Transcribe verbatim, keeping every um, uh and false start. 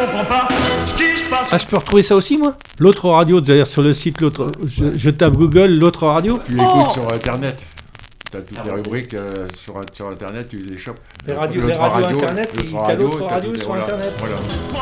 comprends pas ce qui se passe. Ah, je peux retrouver ça aussi, moi? L'autre radio, d'ailleurs, sur le site, l'autre, je, je tape Google, l'autre radio. Tu l'écoutes sur Internet. Tu as toutes les rubriques euh, sur, sur Internet, tu les chopes. Les radios, L'autre les radios radio, Internet, l'autre il y a radio, l'autre t'as radio toutes les- sur voilà, Internet. Voilà. Moi,